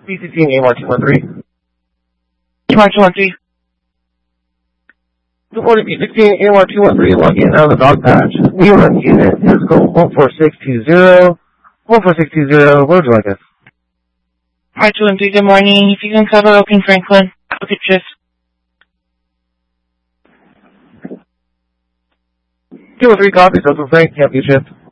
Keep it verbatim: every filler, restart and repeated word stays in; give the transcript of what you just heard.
B C T and A M R two one three. A M R two one three. Good morning, B C T and A M R two one three. Log in out of the dog patch. We run unit. Physical one four six two zero. one four six two zero. Where would you like us? A M R two one three, good morning. If you can cover Oakland Franklin, look at shift. two one three copies. Oakland Frank, can't be shift.